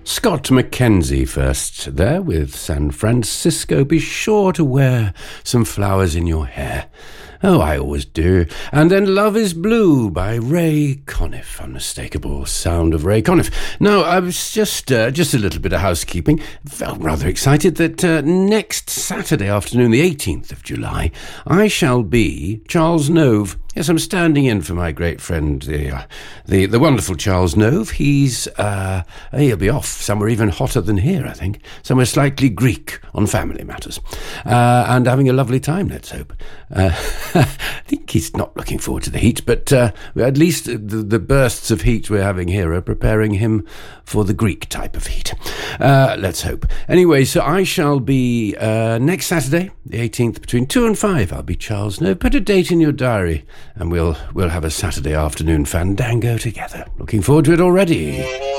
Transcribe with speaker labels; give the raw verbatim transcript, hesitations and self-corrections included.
Speaker 1: Scott Mackenzie first there with San Francisco. Be sure to wear some flowers in your hair. Oh, I always do. And then Love is Blue by Ray Conniff. Unmistakable sound of Ray Conniff. Now, I was just uh, just a little bit of housekeeping. Felt rather excited that uh, next Saturday afternoon, the eighteenth of July, I shall be Charles Nove. Yes, I'm standing in for my great friend, the uh, the, the wonderful Charles Nove. He's, uh, he'll be off somewhere even hotter than here, I think. Somewhere slightly Greek on family matters. Uh, and having a lovely time, let's hope. Uh, I think he's not looking forward to the heat, but uh, at least the, the bursts of heat we're having here are preparing him for the Greek type of heat. Uh, let's hope. Anyway, so I shall be uh, next Saturday, the eighteenth, between two and five. I'll be Charles Nove. Put a date in your diary, and we'll we'll have a Saturday afternoon fandango together. Looking forward to it already.